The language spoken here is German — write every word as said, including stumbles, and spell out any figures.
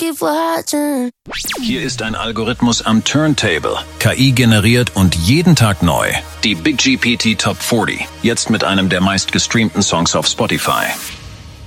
keep watching. Hier ist ein Algorithmus am Turntable, K I generiert und jeden Tag neu. Die Big G P T Top vierzig, jetzt mit einem der meistgestreamten Songs auf Spotify.